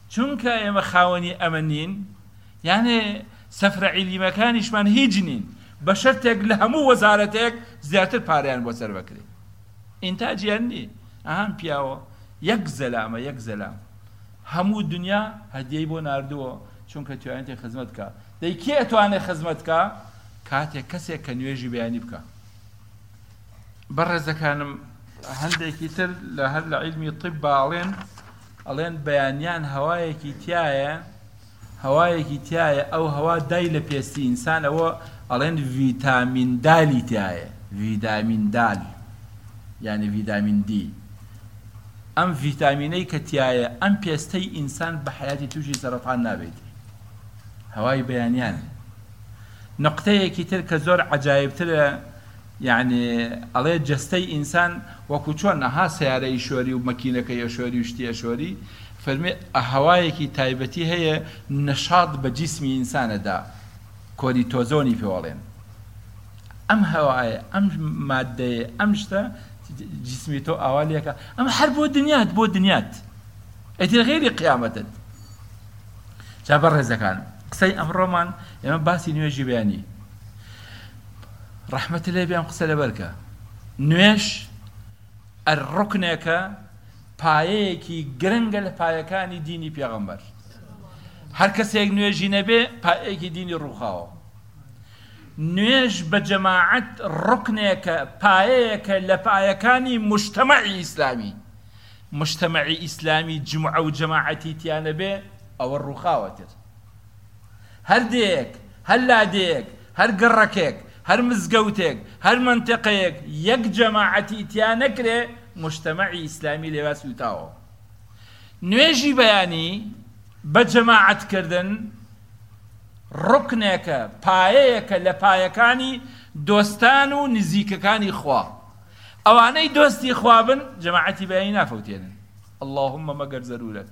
چونکە ئێمە خاوەنی ئەمە نین، یانێ سەفرە عیلیمەکانیشمان هیچ نین، بە شەرتێک لە هەموو وەزارەتێک زیاتر پارەیان بۆ سەر بکرێ. ئینتاجیان نی، ئەهان پیاوە یەک زەلامە، یەک زەلام هەموو دنیا هەدیەی بۆ ناردووە چونکە توانێت خزمەت بکە. دەی کێ ئەتوانێت خزمەت بکە؟ کاتێک کەسێک کە نوێژی بەیانی بکە. بەڕێزەکانم، هەندێکی تر لە هەر لە عیلمی طب ئەڵێن بەیانیان هەوایەکی تایە، ئەو هەوا دای لە پێستی ئینسان، ئەوە ئەڵێن ڤیتامین دالی تایە، ڤیتامین دال یعنی ڤیتامین دی. ئەم ڤیتامینەی کە تایە ئەم پێستەی ئینسان بە حیاتی تووشی سەرەتان نابێت. هەوای بەیانیان. نقطەیەکی تر کە زۆر عەجایبترە، یعنی ئەڵێ جەستەی ئینسان وەکو چۆن نەها سیارەی شۆری و مەکینەکەی شۆری و شتیە شۆری، فەرمێ هەوایەکی تایبەتی هەیە نەشاط بە جیسمی ئینسانەدا، کۆریتۆزۆنی پێوەڵێن. ئەم هەوایە، ئەم مادەیە، ئەم شتە جسمی تۆ ئاوالێکە، ئەم هەر بۆ دنیات ئەتر غێری قیامەتت. جا بەڕێزەکان، قسەی ئەمڕۆمان ئێمە باسی نوێژی بەیانی. ڕەحمەتی لێ بیان قسە لەبەرکە. نوێژ ڕوکنێکە، پایەیەکی گرنگە لە پایەکانی دینی پێغەمبەر. هەر کەسێک نوێژی نەبێ پایەیەکی دینی ڕووخاوە. نوێژ بە جەماعەت ڕوکنێکە، پایەیەکە لە پایەکانی مجتەمەعی ئیسلامی. مجتەمەعی ئیسلامی جمعە و جەماعەتی تیانە بێ، ئەوە ڕووخاوەتر. هەر دێک، هەر لادێک، هەر گەڕەکێک، هەر مزگەوتێک، هەر منتەقەیەک یەک جەماعەتی تیان نەکرێ، مجتەمەعی ئیسلامی لێوا سوتاوە. نوێژی بەیانی بە جەماعەتکردن ڕوکنێکە، پایەیەکە لە پایەکانی دۆستان و نزیکەکانی خوا. ئەوانەی دۆستی خوا بن جەماعەتی بەیانی نافەوتێنن، اللهم مەگەر زەرورەت.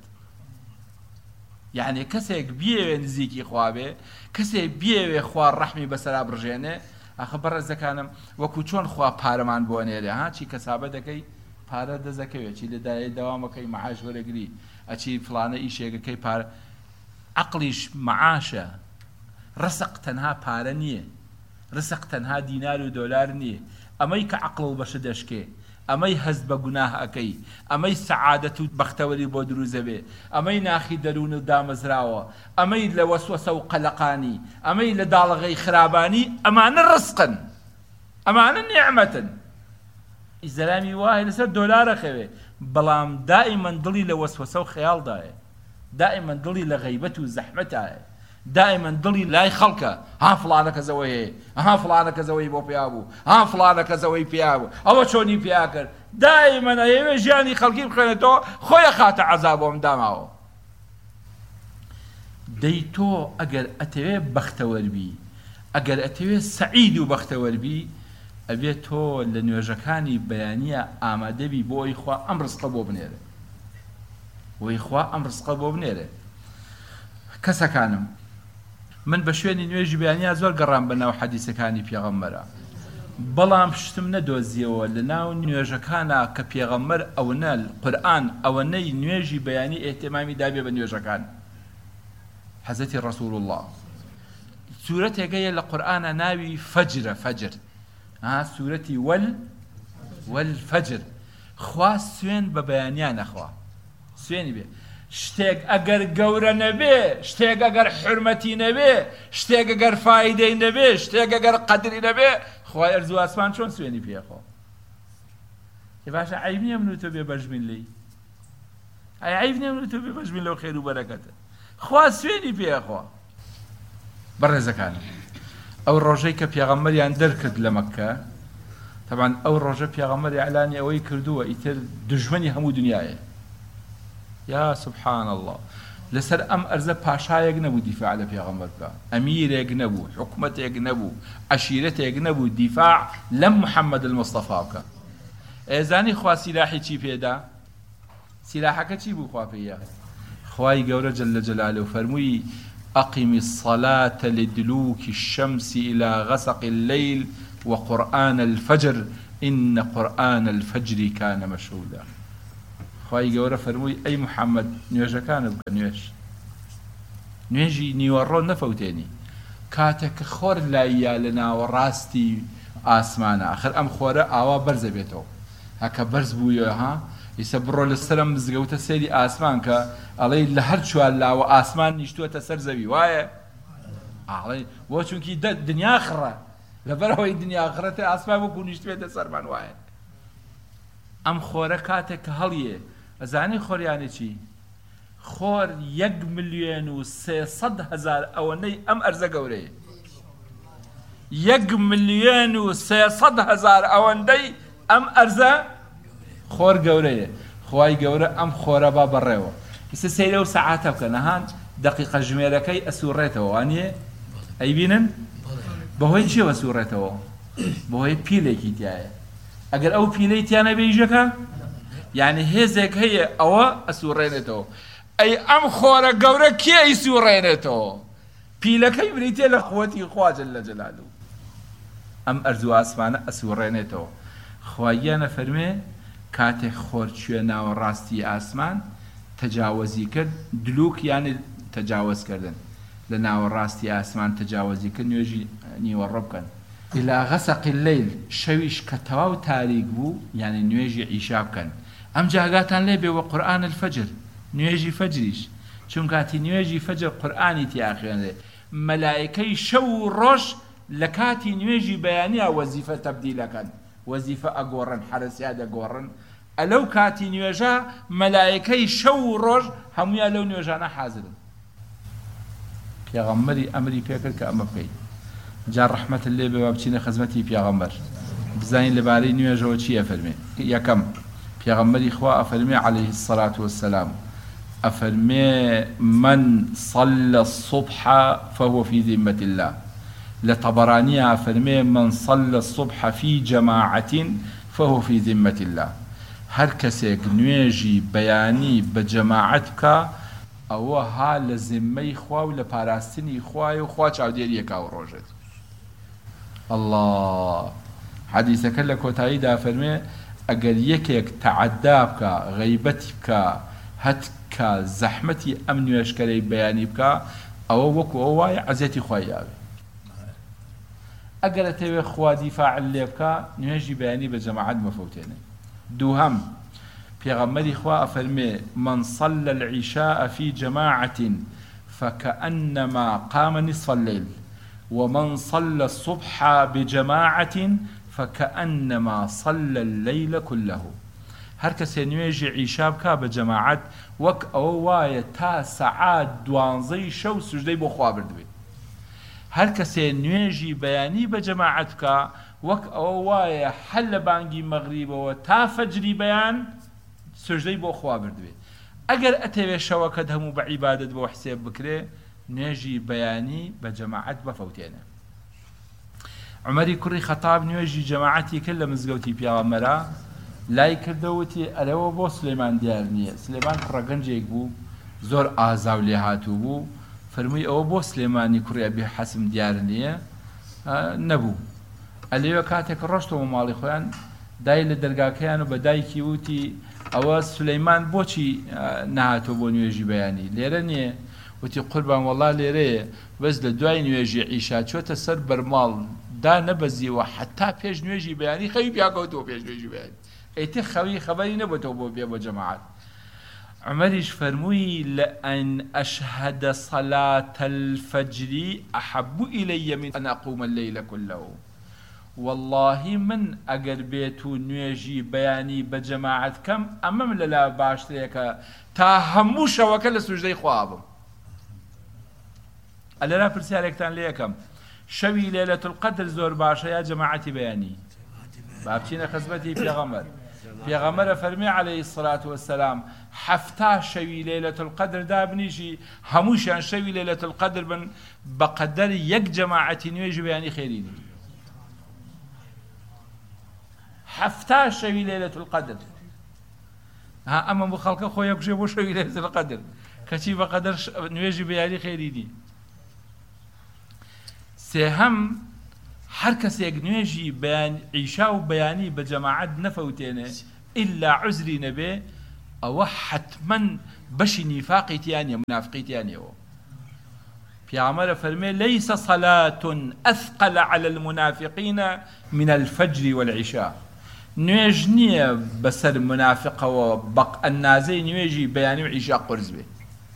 یعنی کەسێک بیەوێ نزیکی خوا بێ، کەسێک بیەوێ خوا ڕەحمی بەسەرا بڕژێنێ. ئەخە بەڕێزەکانم، وەکو چۆن خوا پارەمان بۆ نێرێ، چی کەسابە دەکەی پارە دەزەکەوێت، چی لەدایە دەوامەکەی مەعاش وەرەگری، ئەچی فلانە ئیشێگەکەی پارە. عەقلیش مەعاشە. ڕسق تەنها پارە نییە، ڕسق تەنها دینار و دۆلار نییە. ئەمەی کە عەقڵ و بەشە دەشکێ، ئەمەی هەست بە گوناه ئەەکەی، ئەمەی سەعادەت و بەختەوەری بۆ دروزە بێ، ئەمەی ناخی دەروون و دامەزراوە، ئەمەی لە وەسوەسە و قەلەقانی، ئەمەی لە داڵغەی خرابانی، ئەمانە ڕسقن، ئەمانە نیعمەتن. ئیسلامی وایە لەسەر دۆلارە خەوێ، بەڵام دائیمەن دڵی لە وەسوەسە و خەیاڵدایە، دائیمەن دڵی لە غەیبەت و زەحمەتایە، دائیمەن دڵی لای خەڵکە، ها فڵانە کەسەوەی هەیە، ها فڵانە کەسەوەی بۆ پیا بوو، ها فڵانە کەسەوەی پیا بوو، ئەوە چۆنی پیا کرد. دائیمەن ئەوێ ژیانی خەڵکی بخوێنێتەوە، خۆی خاتە عەزابۆم داماوە. دەی تۆ ئەگەر ئەتەوێ بەختەوەربی، ئەگەر ئەتەوێ سەعید و بەختەوەربی، ئەبێت تۆ لە نوێژەکانی بەیانیە ئامادەبی بۆ ئەوی خوا ئەم ڕزقە بۆ بنێرێ، بۆی خوا ئەم ڕزقە بۆ بنێرێ. کەسەکانم، من بە شوێنی نوێژی بەیانیە زۆر گەڕام بە ناو حەدیسەکانی پێغەمبەرە، بەڵام شتم نەدۆزیەوە لە ناو نوێژەکانە کە پێغەمبەر ئەوەنە قورئان ئەوەنەی نوێژی بەیانی ئێتێمامی دابێ بە نوێژەکان. حەزەتی ڕەسوول الله سورەتێکەیە لە قورئانە ناوی فەجرە، فەجر، سورەتی وەلفەجر. خوا سوێن بە بەیانیان نەخوا، سوێنی بێ. شتێک ئەگەر گەورە نەبێ، شتێک ئەگەر حورمەتی نەبێ، شتێک ئەگەر فایدەی نەبێ، شتێک ئەگەر قەدری نەبێ، خوای ئەرزوو ئاسمان چۆن سوێنی پێخۆ؟ باشە عیب نییە من و تۆ بێ بەشبین لی، عیب نییە من و تۆ بێ بەشبین لەو خێر و بەرەکەتە، خوا سوێنی پێخۆ. بەڕێزەکانم، ئەو ڕۆژەی کە پێغەمبەریان دەرکرد لە مەککە، طبعا ئەو ڕۆژە پێغەمبەری ئەعلانی ئەوەی کردووە ئیتر دژمنی هەموو دنیایە. یا سبحان الله، لەسەر ئەم ئەرزە پاشایەک نەبوو دیفاع لە پێغەمبەر بکە، ئەمیرێک نەبوو، حکومەتێک نەبوو، عەشیرەتێک نەبوو دیفاع لەم محەممەد المستەفا بکە. ئێزانی خوا سیلاحی چی پێدا؟ سیلاحەکە چی بوو خوا پێیە؟ خوای گەورە جەلە جەلالەهو فەرمووی أقم الصلاة لدلوك الشمس إلى غسق الليل وقرآن الفجر إن قرآن الفجر كان مشهودا. خی گەورە فەرمووی ئەی محەممەد نوێژەکانە بکە نوێژی نیوەڕۆ نەفەوتێنی کاتێک کە خۆر لایە لە ناوەڕاستی ئاسمانە ئەخر ئەم خۆرە ئاوا بەرزە بێتەوە هەکە بەرز بوویە ها ئیسە بڕۆ لە سرم مزگەوتە سێری ئاسمان کە ئەڵێ لە هەر چوار لاوە ئاسمان نیشتووەتە سەر زەوی وایە ئاڵێ بۆ چونکی دنیا خڕە لەبەرەوەی دنیا خڕەتە ئاسمان وەکو نیشتوێتە سەرمان وایە ئەم خۆرە کاتێک کە هەڵیە ئەزانەی خۆریانە چی خۆر 1,300,000 ئەوەنەی ئەم ئەرزە گەورەیە 1,300,000 ئەوەندەی ئەم ئەرزە خۆر گەورەیە خوای گەورە ئەم خۆرە با بەڕێوە ئیسە سەیرە و سەعاتە بکە نەهان دقیقە ژمێرەکەی ئەسوڕێتەوە وانیە ئەیبینن بەهۆی چیەوە سوڕێتەوە بەهۆی پیلێکی تایە ئەگەر ئەو پیلەی تیانە بێژەکە یعنی هێزێک هەیە ئەوە ئەسوڕێنێتەوە ئەی ئەم خۆرە گەورە کێ ئەیسوڕێنێتەوە پیلەکەی بریتێ لە قووەتی خوا جەلە جەلالوو ئەم ئەرز و ئاسمانە ئەسوڕێنێتەوە خواییانە فەرمێ کاتێک خۆر کوێ ناوەڕاستی ئاسمان تەجاوزی کرد دلوک یانی تەجاوزکردن لە ناوەڕاستی ئاسمان تەجاوزی کرد نوێژی نیوەڕۆ بکەن إلى غسق الليل شويش كتواو تاريك بو يعني نويجي عيشا بكن أم جاقاتان ليبي وقرآن الفجر نويجي فجريش چون كاتي نويجي فجر قرآني تياخيان ملائكي شو روش لكاتي نويجي بيانيا وظيفة تبديل كان وظيفة أقورن حرسياد أقورن ألو كاتي نويجا ملائكي شو روش هم يالو نويجانا حاضر يا غمري أمري فيكر كأما بكي جار رحمة الله ببابتين خزمتي بيغمبر بزاين لباري نويجو چي أفرمي يكم بيغمبري إخوة أفرمي عليه الصلاة والسلام أفرمي من صلى الصبح فهو في ذمة الله لطبرانية أفرمي من صلى الصبح في جماعة فهو في ذمة الله هر كسيك نويجي بياني بجماعتك أو ها لزمي خوا ولا باراستني خوا وخوا چاوديري كاو روجت الله حديثك لك وتايدا فرمي اگر يكيك تعدابك غيبتك هتك زحمتي امن واشكري بياني بك او وكو واي عزيتي خوايا اگر تبي خوا دفاع لك نيجي بياني بجماعات مفوتين دوهم پیغمبر إخوة فرمي من صلى العشاء في جماعة فكأنما قام نصف الليل ومن صلى الصبح بجماعة فكأنما صلى الليل كله هر کسی نوێژی عیشا بکا بە جەماعەت وەک ئەوە وایە تا سەعات 12 شەو سوژدەی بۆ خوا بردوێت هەر کەسێ نوێژی بەیانی بە جەماعەت بکا وەک ئەوە وایە هەر لە بانگی مەغریبەوە تا فەجری بەیان سوژدەی بۆ خوا بردوێت ئەگەر ئەتەوێ شەوەکەت هەموو بە عیبادەت بۆ حسێب بکرێ نوێژی بەیانی بە جەماعەت بەفەوتێنە عومەری کوڕی خەتاب نوێژی جەماعەتی کرد لە مزگەوتی پیاوەمەرە لای کردەوتی ئەرەوە بۆ سلێمان دیار نییە سلێمان کوڕەگەنجێک بوو زۆر ئازاو لێ هاتوو بوو فەرمووی ئەوە بۆ سلێمانی کوڕی ئەبی حەسم دیار نییە نەبوو ئەلێوە کاتێک ڕۆشتەوە ماڵی خۆیان دای لە دەرگاکەیان و بە دایکی وتی ئەوە سولەیمان بۆچی نهاتەوە بۆ نوێژی بەیانی لێرە نییە وتی قوربان وەڵا لێرەیە بەس لە دوای نوێژی عیشا چۆتە سەر بەرماڵ دا نەبەزیەوە حتا پێش نوێژی بەیانی خەوی پیاکەوتەوە پێش نوێژی بەیانی ئەیتە خەوی خەبەری نەبووەوە بۆ بێ بۆ جەماعەت عمەریش فەرمووی لأن أشهد صلاة الفجر أحب إلي من أن أقوم الليل كله والله من أجر بيتو نوێژی بەیانی بە جەماعەت کەم ئەمەم لەلا باشترێکە تا هەموو شەوەکە لە سوژدەی خوا بم ئەلێرا پرسیارێکتان لێ یەکەم شەوی لەیلەتول القەدر زۆر باشە یا جەماعەتی بەیانی با بچینە خزمەتی پێغەمبەر پێغەمبەرە فەرمی عەلەیهی السەڵات وەسەلام حەفتا شەوی لەیلەتول القەدر دابنیشی هەمووشیان شەوی لەیلەتول القەدر بن بەقەدەر یەک جەماعەتی نوێژی بەیانی خێرینی حەفتا شەوی لەیلەتول القەدر ها ئەمە بۆ خەڵکە خۆی بکوژێ بۆ شەوی لەیلەتول القەدر کەچی بەقەدەر نوێژی بەیانی خێرینی سێهەم هەر کەسێک نوێژی عیشا و بەیانی بە جەماعەت نەفەوتێنێ ئیلا عوزری نەبێ ئەوە حتمەن بەشی نیفاقی تیانە منافقی تیانەوە پیامبەر فەرمێ ليس صلاة أثقل على المنافقين من الفجر والعشاء نوێژ نییە بەسەر منافقەوە بەق ئەنازەی نوێژی بەیانی و عیشا قورس بێ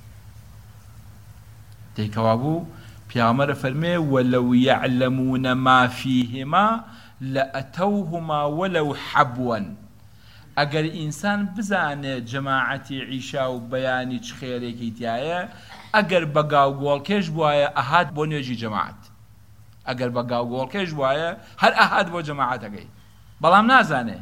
تێکەوا بوو پیامبەر فەرمێ ولو يعلمون ما فيهما لأتوهما ولو حبوا ئەگەر ئینسان بزانێ جەماعەتی عیشا و بەیانی چ خێرێکی تایە ئەگەر بە گاوگۆڵکێش بوایە ئەهات بۆ نوێژی جەماعەت ئەگەر بە گاوگۆڵکێش بوایە هەر ئەهات بۆ جەماعەتەکەی بەڵام نازانێ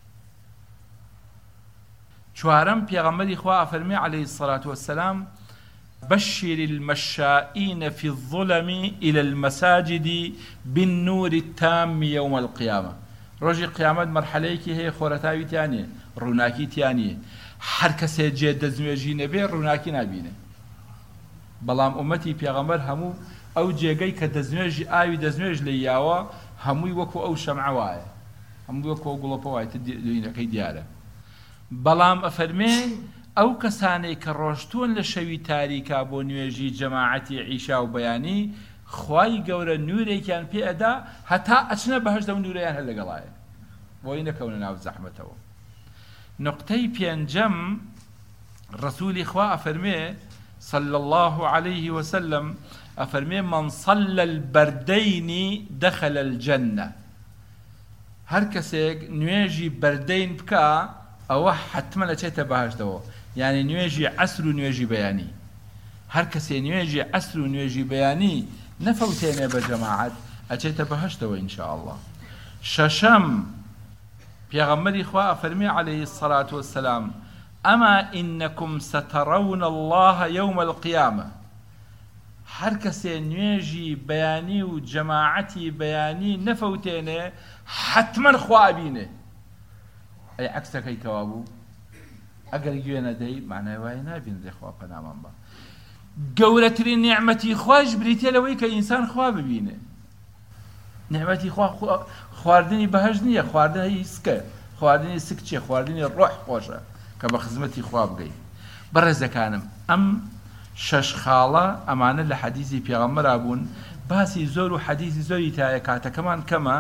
چوارەم پێغەمبەری خوا فەرمێ عەلەیهی الصەلاة وەسسەلام بشر المشائين في الظلم إلى المساجد بالنور التام يوم القيامة ڕۆژی قیامەت مەرحەلەیەکی هەیە خۆرەتاوی تیانێ ڕووناکی تیانێ هەر کەسێ جێ دەستنوێژی نەبێ ڕووناکی نابینێ بەڵام ئومەتی پێغەمبەر هەموو ئەو جێگەی کە دەستنوێژی ئاوی دەستنوێژ لە یاوە هەمووی وەکو ئەو شەمعە وایە هەمووی وەکو ئەو گوڵەپە وایە دوینەکەی دیارە بەڵام ئەفەرمێ ئەو کەسانەی کە ڕۆژتوون لە شەوی تاریکا بۆ نوێژی جەماعەتی عیشا و بەیانی خوای گەورە نورێکیان پێ ئەدا هەتا ئەچنە بەهەشتە و نورەیان هەر لەگەڵایە بۆی نەکەونە ناو زەحمەتەوە نقطەی پێنجەم ڕەسوولی خوا ئەفەرمێ صلى الله عليه وسلم أفرمي من صلى البردين دخل الجنة هر كسيك نواجي بردين بكا أو حتما لتيتا بهاشتو يعني نواجي عسر ونواجي بياني هر كسي نواجي عسر ونواجي بياني نفوتين بجماعة أتيتا بهاشتو إن شاء الله ششم بيغمري إخوة أفرمي عليه الصلاة والسلام أما إنكم سترون الله يوم القيامة هر کەسێ نوێژی بەیانی و جەماعەتی بەیانی نەفەوتێنێ حتمەن خوا ئەبینێ ئەی عەکسەکەی کەوا بوو ئەگەر گوێ نەدەی معنای وایە نابینێ خوا پەنامان بە گەورەترین نیعمەتی خوش بریتێ لەوەی کە ئینسان خوا ببینێ نیعمەتی خوا خواردنی بەهەشت نییە خواردنی سکە خواردنی سک چیە خواردنی ڕۆح خۆشە کە بە خزمەتی خوا بگەیت بەڕێزەکانم ئەم شش خاڵە ئەمانە لە حەدیثی پێغەمبەرا بوون باسی زۆر و حەدیثی زۆری تایە کاتەکەمان کەمە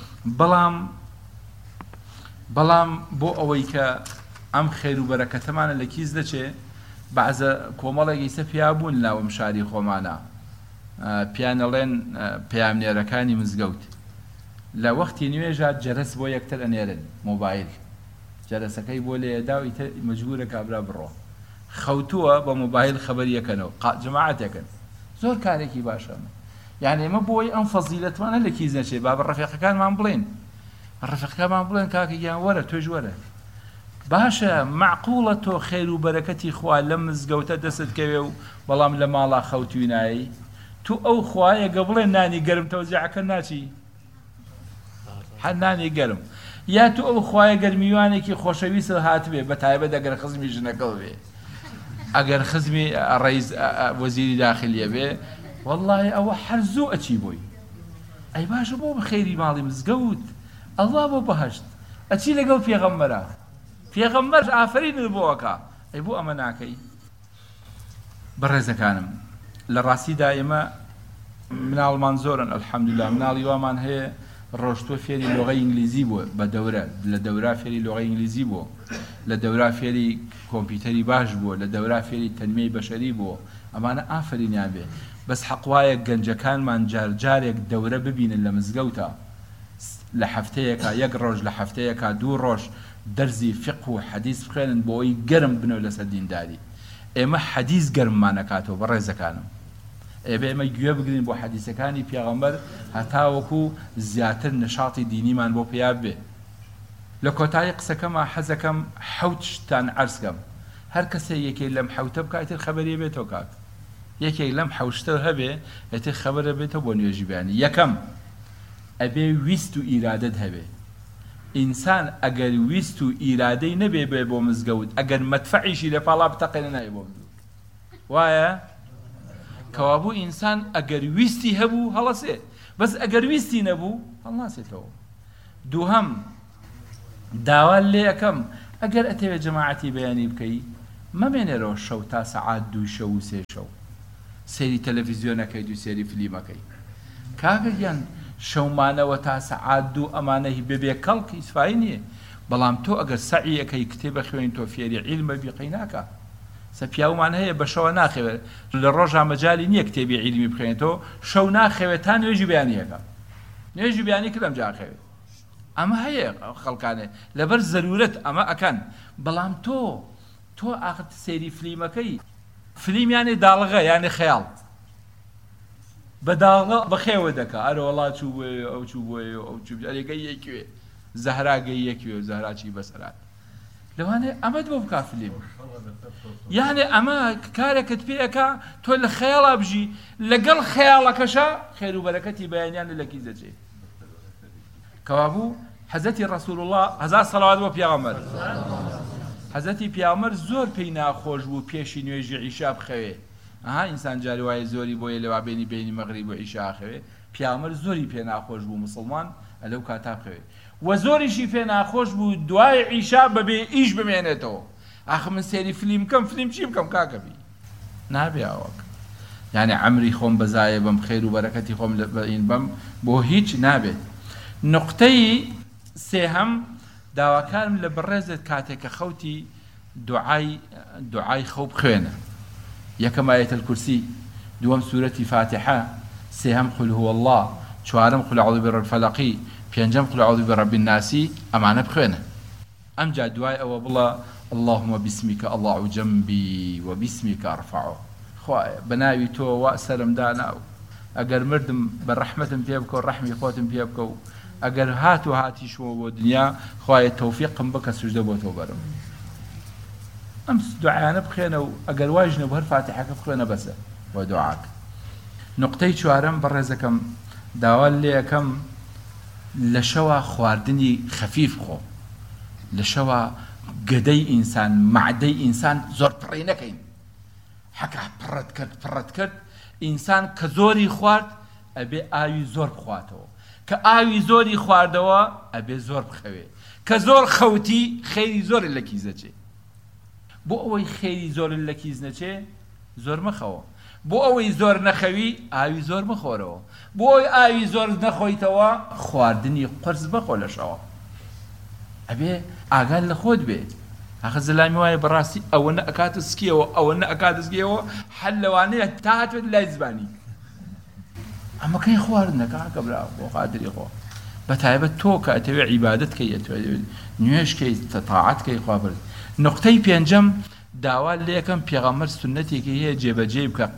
بەڵام بۆ ئەوەی کە ئەم خێر و بەرەکەتەمانە لە کیس دەچێ بەعزە کۆمەڵێکی سە پیا بوون لاوەم شاری خۆمانە پیان ئەڵێن پەیامنێرەکانی مزگەوت لە وەختی نوێژە جەرەس بۆ یەکتر ئەنێرن مۆبایل جەرەسەکەی بۆ لێدا و ئیتر مەجبورە کابرا بڕۆ خەوتووە بە مۆبایل خەبەریەکەنەوە جەماعەتێکن زۆر کارێکی باشەمە یعنی ئێمە بۆی ئەم فەزیلەتمانە لە کیس نەچێ با بە ڕەفیقەکانمان بڵێن ڕەفیقەکانمان بڵێن کاکە گیان وەرە تۆش وەرە باشە معقوڵە تۆ خێر و بەرەکەتی خوا لە مزگەوتە دەست کەوێ و بەڵام لە ماڵا خەوتوی نایی تو ئەو خوایەگە بڵێ نانی گەرم تەوزیعەکە ناچی هەر نانی گەرم یا تو ئەو خوایە گەرمیوانێکی خۆشەویست هاتبێ بە تایبەت ئەگەر خزمی ژنەکەڵ بێ ئەگەر خزمی ڕئیس وەزیری داخلیە بێ وەڵڵاهی ئەوە هەر زوو ئەچی بۆی ئەی باشە بۆ بەخێری ماڵی مزگەوت ئەڵڵا بۆ بەهەشت ئەچی لەگەڵ پێغەمبەرە پێغەمبەر ئافرینت بۆەکە ئەی بۆ ئەمە ناکەی بەڕێزەکانم لە ڕاستیدا ئێمە مناڵمان زۆرن ئەلحەمدولیلا مناڵی وامان هەیە ڕۆژتوە فێری لۆغەی ئینگلیزی بووە بە دەورە لە دەورا فێری لۆغەی ئینگلیزی بووە لە دەورا فێری کۆمپیوتەری باش بووە لە دەورا فێری تەنمەی بەشەری بووە ئەمانە ئافرینیان بێ بەس حەقوایە گەنجەکانمان جارجارێک دەورە ببینن لە مزگەوتە لە هەفتەیەکە یەک ڕۆژ لە هەفتەیەکە دوو ڕۆژ دەرزی فقه و حەدیث بخوێنن بۆ ئەوەی گەرم بنەوە لەسەر دینداری ئێمە حەدیث گەرممان نەکاتەوە بەڕێزەکانم ئێمە گوێ بگرین بۆ حەدیثەکانی پێغەمبەر هەتاوەکو زیاتر نشاطی دینیمان بۆ پیا بێ لە کۆتایی قسەکەمە حەزەکەم حەوت شتان عەرزکەم هەر کەسێ یەکێک لەم حەوتە بکاتر خەبەریە بێتەوە کاک یەکێک لەم حەوشتە هەبێ ئەتر خەبەرە بێتەوە بۆ نوێژی بەیانی یەکەم ئەبێ ویست و ئیرادەت هەبێ ئینسان ئەگەر ویست و ئیرادەی نەبێ بێ بۆ مزگەوت ئەگەر مەدفەعیشی لە پاڵا بتەقێنە نایە بۆ وایە کەوابوو ئینسان ئەگەر ویستی هەبوو هەڵەسێ بەس ئەگەر ویستی نەبوو هەڵناسێتەوە دووهەم داوا لێ ئەەکەم ئەگەر ئەتەوێت جەماعەتی بەیانی بکەی مەمێنێرەوە شەو تا سەعات 2 شەو و 3 شەو سێری تەلەڤیزیۆنەکەی و سێری فلیمەکەی کاکەگیان شەومانەوە تا سەعات 2 ئەمانەی ببێ کەڵکی سوپای نییە بەڵام تۆ ئەگەر سەعیەکەی کتێبە خوێن تۆ فێری عیلمە بیقەی ناکە سەپیاومان هەیە بەشەوە ناخەوێت لە ڕۆژا مەجای نییە کتێبی عیلمی بخوێنێتەوە شەو ناخەوێت تا نوێژی بەیانیەکە نوێژی بەیانی کردم جاخەوێت ئەمە هەیە خەڵکانێ لەبەر زەرورەت ئەمە ئەکەن بەڵام تۆ ئاخت سێری فلیمەکەی فلیم یانی داڵغە یانی خەیاڵ بە داڵغە بەخێوە دەکا ئەرە وەڵا چوو بۆیە ئەو چوو بۆیە ئەو چوو ئەرێگەی یەکوێ زەهراگەی یەکوێ زەهراچی بەسەرات لەوانێ ئەمەد بۆ بکا فلیم یعنی ئەمە کارێکت پێەکە تۆ لە خەیاڵا بژی لەگەڵ خەیاڵەکەشە خێر و بەرەکەتی بەیانیان لەکی دەچێت کەوابوو حەزەتی ڕەسوول الله هەزار سەڵاوات بۆ پێغەمبەر حەزەتی پیامەر زۆر پێی ناخۆش بوو پێشی نوێژی عیشا بخەوێ ئەها ئینسان جاری وایە زۆری بۆیە لەوا بینی مەغریب و عیشا خەوێ پیامەر زۆری پێ ناخۆش بوو مسڵمان ئەلەو کاتا بخەوێ و زۆریشی پێ ناخۆش بوو دوای عیشا بەبێ ئیش بمێنێتەوە ئاخ من سێری فلیم بکەم فلیم چی بکەم کاکەبی نابێ ئەوەک یعنی عەمری خۆم بەزایە بەم خێر و بەرەکەتی خۆم بەم بۆ هیچ نابێت نقطەی سێهەم داواکارم لە بەڕێزت کاتێکە خەوتی دوعای خەو بخوێنە یەکەم ئایەتە الکورسی دووەم سوورەتی فاتحە سێهەم قل هو الله چوارەم قل أعوذ برب الفلق پێنجەم قل أعوذ برب الناس ئەمانە بخوێنە ئەمجا دوای ئەوە بڵە اللهم باسمك أضع جنبي وباسمك أرفعه خوایە بەناوی تۆ وا سەرم داناو ئەگەر مردم بە ڕەحمەتم پێ بکە و ڕەحمی خۆتم پێ بکە و ئەگەر هاتیشەوە بۆ دنیا خوایە تەوفیقم بکە سوژدە بۆ تۆ بەرم ئەم دوعایانە بخوێنە و ئەگەر واژنە بە هەر فاتحەکە بخوێنە بەسە بۆ دوعاک نقطەی چوارەم بەڕێزەکەم داوا لێ یەکەم لە شەوە خواردنی خەفیف خۆ لە شەوە گەدەی ئینسان معدەی ئینسان زۆر پڕی نەکەین حەکا پڕەت کرد ئینسان کە زۆری خوارد ئەبێ ئاوی زۆر بخواتەوە کە ئاوی زۆری خواردەوە ئەبێ زۆر بخەوێ کە زۆر خەوتی خێری زۆر لە کیز نەچێ بۆ ئەوەی خێری زۆر لە کیز نەچێ زۆر مەخەوە بۆ ئەوەی زۆر نەخەوی ئاوی زۆر مەخۆرەوە بۆ ئەوەی ئاوی زۆر نەخۆیتەوە خواردنی قرس بەخۆ لەشەوە ئەبێ ئاگال لە خۆت بێ ئاخە زەلامی وایە بەڕاستی ئەوە نە ئەکاتە سکیەوە ئەوە نە ئەکاتە سکیەوە هەر لەوانەیە تا هاتوێت لای زبانی ئەمەکەی خواردنەکە کەبرا بۆ خاتری خۆ بەتایبەت تۆ کە ئەتەوێ عیبادەت کەی ئەتەوێت نوێژکەی تەتاعەت کەی خوابرد نقطەی پێنجەم داوا لێ یەکەم پێغەمبەر سنەتێکی هەیە جێبەجێ بکە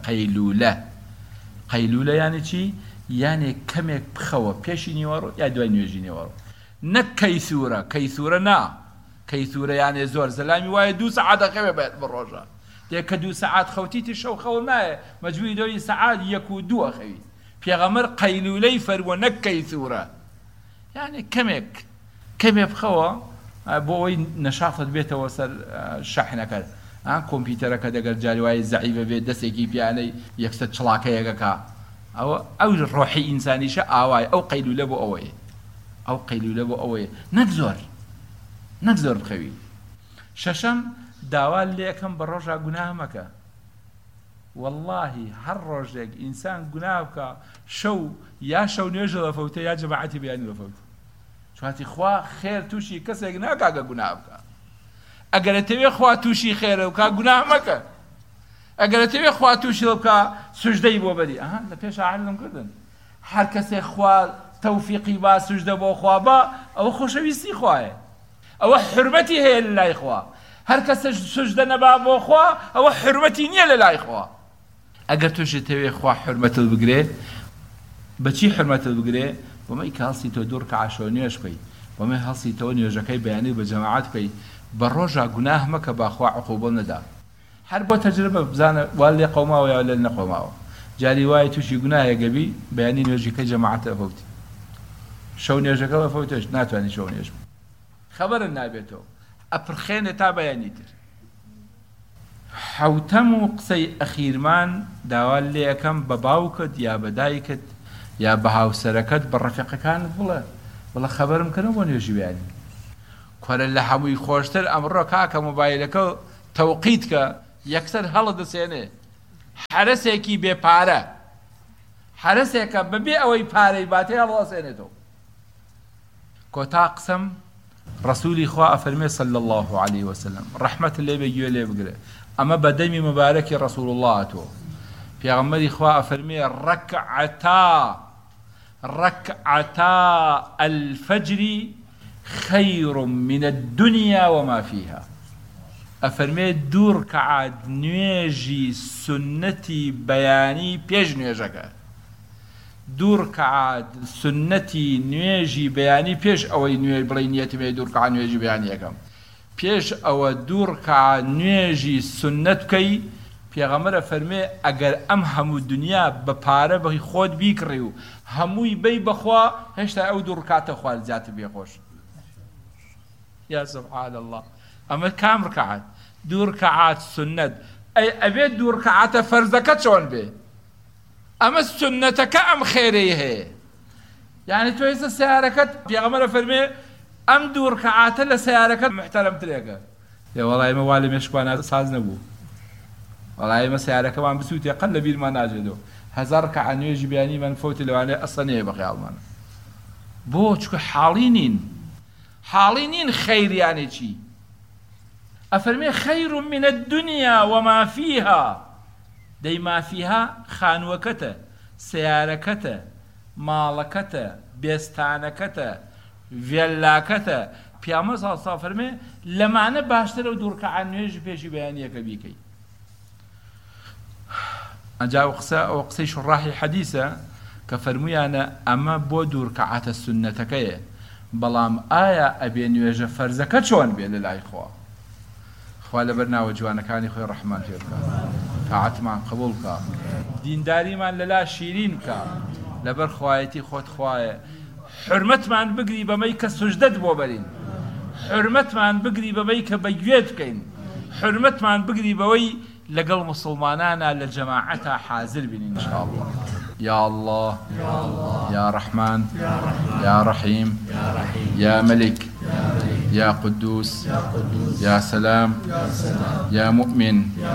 قەیلولە یانی چی یانی کەمێک بخەوە پێشی نیوەڕۆ یا دوای نوێژی نیوەڕۆ نەک کەیسورە نا کەیسورە یانێ زۆر زەلامی وایە 2 سەعات دەخەوێ بێت بە ڕۆژە دێکە 2 سەعات خەوتیتی شەو خەوڵ نایە مەجبوری دەوری سەعات 1 و 2 خەوی پێغەمبەر قەیلولەی فەرمووە نەک کەیسورە یعنی کەمێ بخەوە بۆ ئەوەی نەشافت بێتەوە سەر شەحنەکە کۆمپیوتەرەکە دەگەر جاری وایە زەعیفە بێت دەستێکی پیانەی یەکسەر چڵاکەیەکەکە ئەو ڕۆحی ئینسانیشە ئاوای ئەو قەیلولە بۆ ئەوەیە نەک زۆر بخەوی شەشەم داوا لێ یەکەم بە ڕۆژا گوناه مەکە واللهی هەر ڕۆژێک ئینسان گوناه بکە شەو نوێژە لەفەوتە یا جەماعەتی بەیانی لەفەوتە چواتی خوا خێر تووشی کەسێک ناکاگە گوناه بکە ئەگەرەتەوێ خوا تووشی خێرە بکە گوناه مەکە ئەگەرەتەوێ خوا تووشی بکە سوژدەی بۆ بەری لە پێش عالم کردن هەر کەسێک خوا تەوفیقی با سوژدە بۆ خوا بە ئەوە خۆشەویستی خوایە ئەوە حرمەتی هەیە لە لای خوا هەر کەسە سوژدە نەبا بۆ خوا ئەوە حرمەتی نییە لە لای خوا ئەگەر تووشت تەوێ خوا حرمەتت بگرێ بەچی حرمەتت بگرێ بۆمەی کە هەڵسی تۆ 2 ڕکعە نوێژ بکەی بۆمەی هەڵسی تەوە نوێژەکەی بەیانی بە جەماعەت بکەی بە ڕۆژا گوناه مەکە با خوا عقوبە نەدا هەر بۆ تەجربە بزانە وا لێ قەوماوە یا لێ نەقەوماوە جاری وایە تووشی گوناهێ گەبی بەیانی نوێژەکەی جەماعەتە ئەفەوتی شەو نوێژەکە ئەفەوتەش ناتوانانی شەو نوێژ خەبەرن نابێتەوە ئەپرخێنێ تا بەیانی تر حوتەم و قسەی ئەخیرمان داوا لێ یەکەم بە باوکت یا بە دایکت یا بە هاوسەرەکەت بە ڕەفیقەکانت بڵێ خەبەرم کردن بۆ نوێژی بەیانی کۆرە لە هەمووی خۆشتر ئەمڕۆ کاکە مۆبایلەکە تەوقیتکە یەکسەر هەڵەدەسێنێ حرەسێکی بێپارە حرەسێکە بەبێ ئەوەی پارەی باتێ هەڵەسێنێتەوە. کۆتا قسەم ڕسوولی خوا ئەفەرمێ صلی الله عليه وسلم ڕەحمەت لێ بێ گوێ لێ بگرێ ئەمە بەدەمی مبارەکی ڕسوول الله هاتووە. پێغەمبەری خوا ئەفەرمێ ڕەکعەتا الفەجر خەیر من الدنيا وما فيها. ئەفەرمێ دوو ڕکعات نوێژی سنەتی بەیانی پێش نوێژەکە، دوو ڕکعات سنەتی نوێژی بەیانی پێش ئەوەی نوێ بڵێ نیەتمێ دوو ڕکعات نوێژی بەیانی یەکەم، پێش ئەوە دوو ڕکعات نوێژی سنەت بکەی. پێغەمبەر ئەفەرمێ ئەگەر ئەم هەموو دنیا بە پارە بەهی خۆت بیکڕی و هەمووی بەی بەخوا هێشتا ئەو دوو ڕکعاتە خوارد زیاتر بێخۆش. یا سبحان الله. ئەمە کام ڕکعات؟ دوو ڕکعات سنەت. ئەی ئەبێت دوو ڕکعاتە فەرزەکە چۆن بێ؟ ئەمە سنەتەکە ئەم خێرەی هەیە. یعنی تۆ ئێستا سیارەکەت پێغەمبەر ئەفەرمێ ئەم دوو ڕکعاتە لە سیارەکەت محتەرەمترێکە. وەڵای ئێمە وا لە مێشکوانە ساز نەبوو، وەڵای ئێمە سیارەکەمان بسووتێ قەت لە بیرمان ناجێتەوە، هەزار ڕکعات نوێژی بەیانیمان فەوتی لەوانەیە ئەسڵ نەیە بە خەیاڵمانە. بۆ چونکە حاڵی نین خەیریانێ چی؟ ئەفەرمێ خەیر من الدنيا وما فيها. دەی ما فيها خانووەکەتە، سیارەکەتە، ماڵەکەتە، بێستانەکەتە، ڤێلاکەتە. پیامبەر صلی الله علیه و فەرمێ لەمانە باشترە و دوو ڕکعات نوێژی پێشی بەیانیەکە بیکەی. ئەجا ئەو قسەی شڕاحی حەدیثە کە فەرموویانە ئەمە بۆ دوو ڕکعاتە سنەتەکەیە، بەڵام ئایا ئەبێ نوێژە فەرزەکە چۆن بێ لە لای خوا؟ خوا لەبەر ناوە جوانەکانی خۆی ڕەحمان پێ بکە، تاعەتمان قبوڵ بکە، دینداریمان لەلا شیرین بکە، لەبەر خوایەتی خۆت خوایە. حرمەتمان بگری بەمەی کە سوژدەت بۆ بەرین، حرمەتمان بگری بەمەی کە بەگوێت بکەین، حرمەتمان بگری بەوەی لەگەڵ مسلمانانە لە جەماعەتە حازر بین إن شاء الله. يا الله يا رحمن يا رحيم يا ملك يا قدوس يا سلام يا مؤمن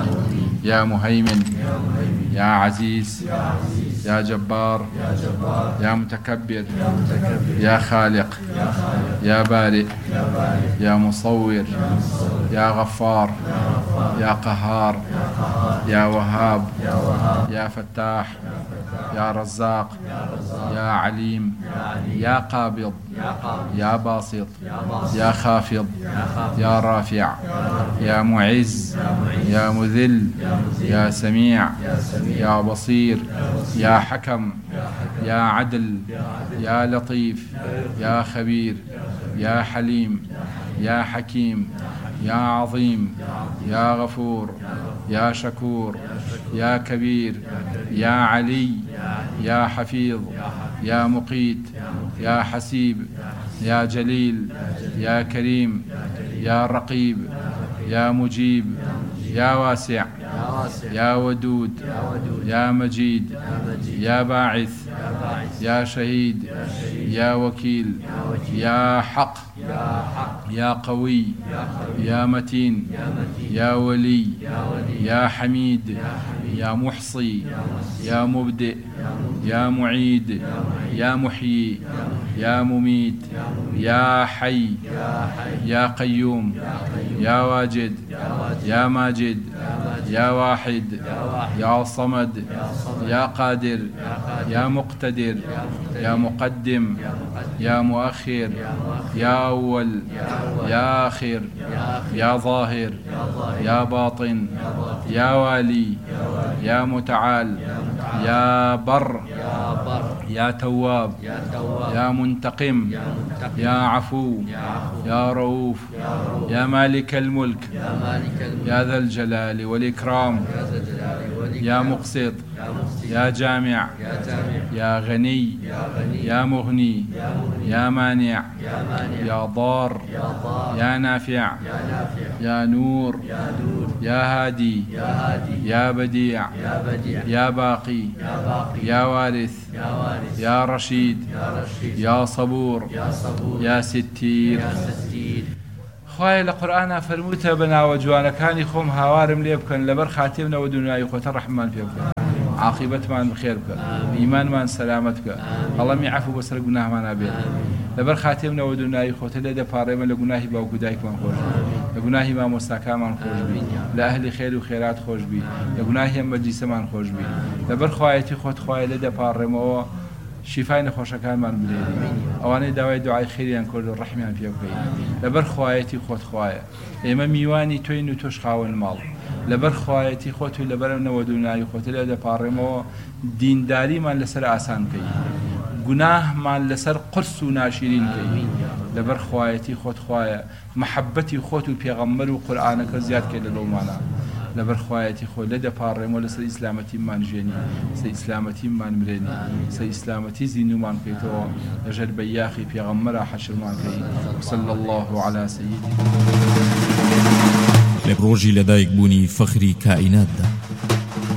يا مهيمن يا عزيز يا جبار يا متكبر يا خالق يا بارئ يا مصور يا غفار يا قهار يا وهاب يا فتاح يا رزاق يا عليم يا قابض يا باسط يا خافض يا رافع يا معز يا مذل يا سميع يا بصير يا حكم يا عدل يا لطيف يا خبير يا حليم يا حكيم يا عظيم يا غفور يا شكور يا كبير يا علي يا حفيظ يا مقيت يا حسيب يا جليل يا كريم يا رقيب يا مجيب يا واسع يا ودود يا مجيد يا باعث يا شهيد يا وكيل يا حق يا قوي يا متين يا ولي يا حميد يا محصي يا مبدئ يا معيد يا محيي يا مميت يا حي يا قيوم يا واجد يا ماجد يا واحد يا صمد يا قادر يا مقتدر يا مقدم يا مؤخر يا أول يا آخر يا ظاهر يا باطن يا والي يا متعال يا بر يا تواب يا منتقم يا عفو يا رؤوف يا مالك الملك يا ذا الجلال والإكرام يا مقسط يا جامع يا غني يا مغني يا مانع يا ضار يا نافع يا نور يا هادي يا بديع يا باقي يا وارث يا رشيد يا صبور يا ستير خوای لە قورئانە فەرمووتە بە ناوە جوانەکانی خۆم هاوارم لێ بکەن لەبەر خاتێمنەوە دنیای خۆتە ڕەحمان پێ بکەن عاقبەتمان بخێر بکە ئیمانمان سەلامەت بکە هەڵەمی عەفو بەسەر گوناهمانە بێت لەبەر خاتێمنەوە دنیای خۆتە لێ دەپاڕێمە لە گوناهی باوکو دایکمان خۆش لە گوناهی مامۆستاکانمان خۆش بی لە ئەهلی خێر و خێرات خۆش بی لە گوناهی ئەم مەجلیسەمان خۆش بی لەبەر خوایەتی خۆت خوایە لێ دەپاڕێمەوە شیفای نەخۆشەکانمان بدەیت ئەوانەی داوای دوعای خێریان کرد و ڕەحمیان پێ بکەیت لەبەر خوایەتی خۆت خوایە ئێمە میوانی تۆین و تۆش خاوەن ماڵ لەبەر خوایەتی خۆت و لەبەرەوە دنیای خۆت لێ دەپاڕێمەوە دینداریمان لەسەر ئاسان بکەیت گوناهمان لەسەر قرس و ناشرین بکەیت لەبەر خوایەتی خۆت خوایە محەبەتی خۆت و پێغەمبەر و قورئانەکە زیاد کەی لە دڵمانە لەبەر خوایەتی خۆ لە دەپاڕێمەوە لەسەر ئیسلامەتیمان ژێنی سەر ئیسلامەتیمان مرێنی سەر ئیسلامەتی زیندومان بکەیتەوە لەژێر بەیاخی پێغەمبەرە حەشرمان کەی صلی الله علی سیدنا لە ڕۆژی لەدایک بوونی فەخری کائیناتدا